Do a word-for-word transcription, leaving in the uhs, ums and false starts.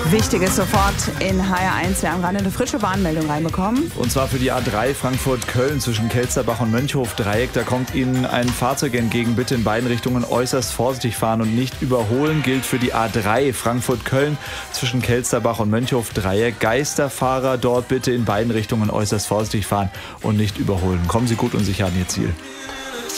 Wichtiges sofort in H R eins. Wir haben gerade eine frische Warnmeldung reinbekommen. Und zwar für die A drei Frankfurt-Köln zwischen Kelsterbach und Mönchhof-Dreieck. Da kommt Ihnen ein Fahrzeug entgegen. Bitte in beiden Richtungen äußerst vorsichtig fahren und nicht überholen. Gilt für die A drei Frankfurt-Köln zwischen Kelsterbach und Mönchhof-Dreieck. Geisterfahrer dort bitte in beiden Richtungen äußerst vorsichtig fahren und nicht überholen. Kommen Sie gut und sicher an Ihr Ziel.